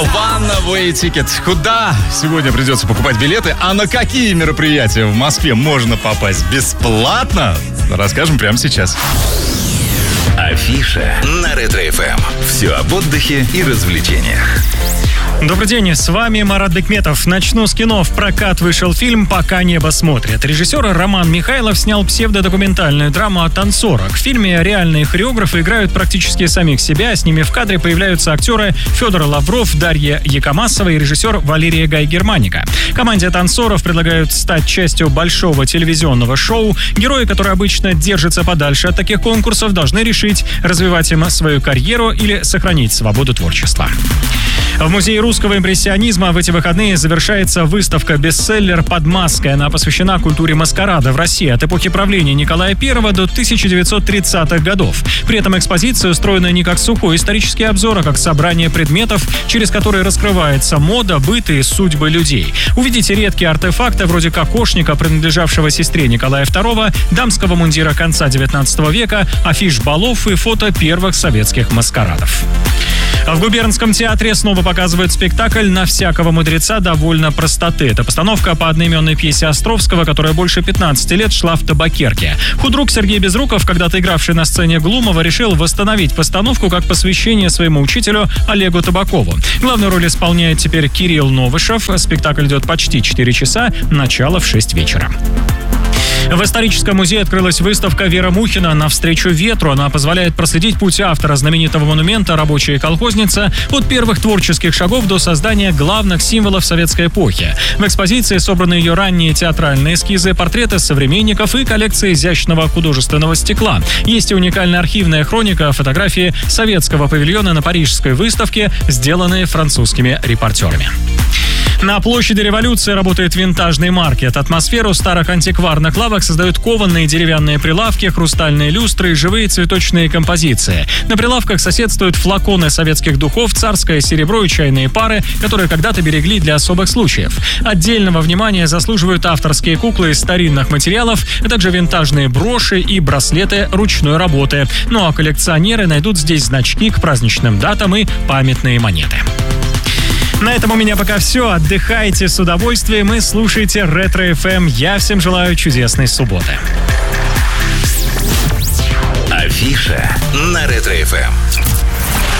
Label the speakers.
Speaker 1: One Way Ticket. Куда сегодня придется покупать билеты, а на какие мероприятия в Москве можно попасть бесплатно, расскажем прямо сейчас.
Speaker 2: Афиша на Ретро-ФМ. Все об отдыхе и развлечениях.
Speaker 3: Добрый день, с вами Марат Бекметов. Начну с кино. В прокат вышел фильм «Пока небо смотрит». Режиссер Роман Михайлов снял псевдодокументальную драму о танцорах. В фильме реальные хореографы играют практически самих себя. С ними в кадре появляются актеры Федор Лавров, Дарья Якомасова и режиссер Валерия Гай-Германика. Команде танцоров предлагают стать частью большого телевизионного шоу. Герои, которые обычно держатся подальше от таких конкурсов, должны решить, развивать им свою карьеру или сохранить свободу творчества. В Музее русского импрессионизма в эти выходные завершается выставка-бестселлер «Под маской». Она посвящена культуре маскарада в России от эпохи правления Николая I до 1930-х годов. При этом экспозиция устроена не как сухой исторический обзор, а как собрание предметов, через которые раскрывается мода, быт и судьбы людей. Увидите редкие артефакты вроде кокошника, принадлежавшего сестре Николая II, дамского мундира конца XIX века, афиш балов и фото первых советских маскарадов. В Губернском театре снова показывают спектакль «На всякого мудреца довольно простоты». Это постановка по одноименной пьесе Островского, которая больше 15 лет шла в табакерке. Худрук Сергей Безруков, когда-то игравший на сцене Глумова, решил восстановить постановку как посвящение своему учителю Олегу Табакову. Главную роль исполняет теперь Кирилл Новышев. Спектакль идет почти 4 часа, начало в 6 вечера. В историческом музее открылась выставка Вера Мухина «Навстречу ветру». Она позволяет проследить путь автора знаменитого монумента «Рабочая колхозница» от первых творческих шагов до создания главных символов советской эпохи. В экспозиции собраны ее ранние театральные эскизы, портреты современников и коллекция изящного художественного стекла. Есть и уникальная архивная хроника, фотографии советского павильона на парижской выставке, сделанные французскими репортерами. На площади Революции работает винтажный маркет. Атмосферу старых антикварных лавок создают кованные деревянные прилавки, хрустальные люстры и живые цветочные композиции. На прилавках соседствуют флаконы советских духов, царское серебро и чайные пары, которые когда-то берегли для особых случаев. Отдельного внимания заслуживают авторские куклы из старинных материалов, а также винтажные броши и браслеты ручной работы. Ну а коллекционеры найдут здесь значки к праздничным датам и памятные монеты. На этом у меня пока все. Отдыхайте с удовольствием и слушайте Ретро-ФМ. Я всем желаю чудесной субботы.
Speaker 2: Афиша на Ретро-ФМ.